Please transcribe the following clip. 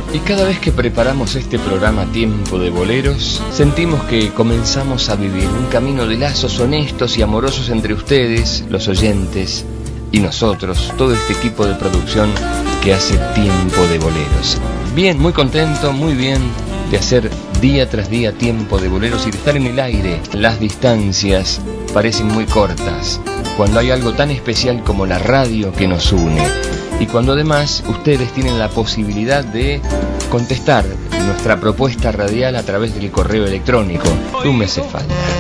Y cada vez que preparamos este programa Tiempo de Boleros, sentimos que comenzamos a vivir un camino de lazos honestos y amorosos entre ustedes, los oyentes, y nosotros, todo este equipo de producción que hace Tiempo de Boleros. Bien, muy contento, muy bien de hacer día tras día Tiempo de Boleros y de estar en el aire. Las distancias parecen muy cortas cuando hay algo tan especial como la radio que nos une. Y cuando además ustedes tienen la posibilidad de contestar nuestra propuesta radial a través del correo electrónico. Tú me haces falta.